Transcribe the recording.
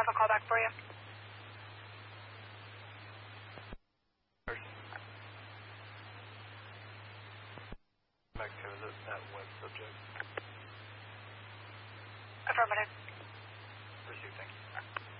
have a call back for you. Back to that web subject. Affirmative. Received, thank you.